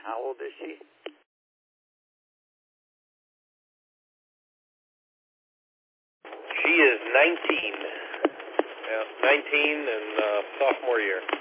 How old is she? She is 19. Yeah, 19 and sophomore year.